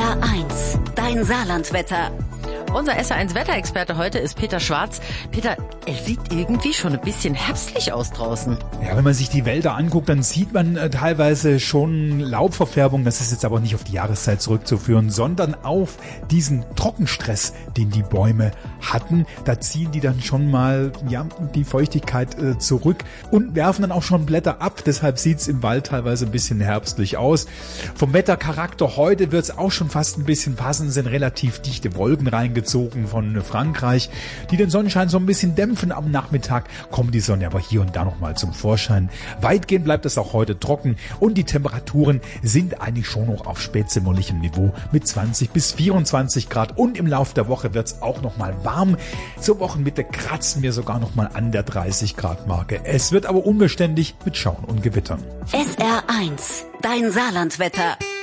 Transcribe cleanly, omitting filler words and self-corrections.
SR1, dein Saarlandwetter. Unser SR1-Wetterexperte heute ist Peter Schwarz. Peter, es sieht irgendwie schon ein bisschen herbstlich aus draußen. Ja, wenn man sich die Wälder anguckt, dann sieht man teilweise schon Laubverfärbung. Das ist jetzt aber nicht auf die Jahreszeit zurückzuführen, sondern auf diesen Trockenstress, den die Bäume hatten. Da ziehen die dann schon mal die Feuchtigkeit zurück und werfen dann auch schon Blätter ab. Deshalb sieht's im Wald teilweise ein bisschen herbstlich aus. Vom Wettercharakter heute wird's auch schon fast ein bisschen passen. Sind relativ dichte Wolken reingezogen von Frankreich, die den Sonnenschein so ein bisschen dämpfen. Am Nachmittag kommt die Sonne aber hier und da noch mal zum Vorschein. Weitgehend bleibt es auch heute trocken und die Temperaturen sind eigentlich schon noch auf spätsommerlichem Niveau mit 20 bis 24 Grad und im Laufe der Woche wird es auch noch mal warm. Zur Wochenmitte kratzen wir sogar noch mal an der 30 Grad Marke. Es wird aber unbeständig mit Schauen und Gewittern. SR1, dein Saarlandwetter.